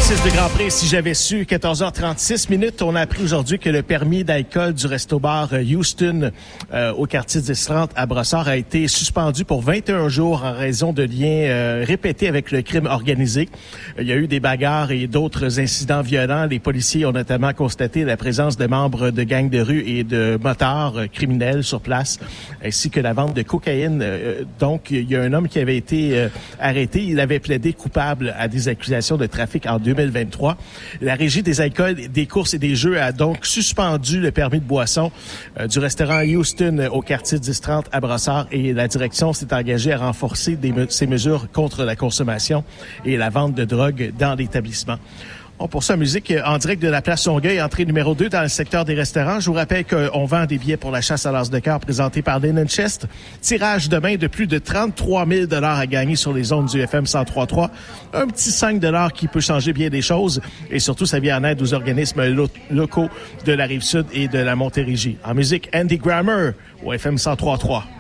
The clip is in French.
6 de Grand Prix, si j'avais su, 14h36 minutes. On a appris aujourd'hui que le permis d'alcool du resto-bar Houston au quartier 1030 à Brossard a été suspendu pour 21 jours en raison de liens répétés avec le crime organisé. Il y a eu des bagarres et d'autres incidents violents. Les policiers ont notamment constaté la présence de membres de gangs de rue et de motards criminels sur place, ainsi que la vente de cocaïne. Donc, il y a un homme qui avait été arrêté. Il avait plaidé coupable à des accusations de trafic en 2023. La Régie des alcools, des courses et des jeux a donc suspendu le permis de boisson du restaurant Houston au quartier 1030 à Brossard et la direction s'est engagée à renforcer ces mesures contre la consommation et la vente de drogue dans l'établissement. On poursuit en musique en direct de la place Longueuil, entrée numéro 2 dans le secteur des restaurants. Je vous rappelle qu'on vend des billets pour la chasse à l'as de cœur présentée par Linen Chest. Tirage demain de plus de 33 000 $ à gagner sur les ondes du FM 103.3. Un petit 5 $ qui peut changer bien des choses. Et surtout, ça vient en aide aux organismes locaux de la Rive-Sud et de la Montérégie. En musique, Andy Grammer au FM 103.3.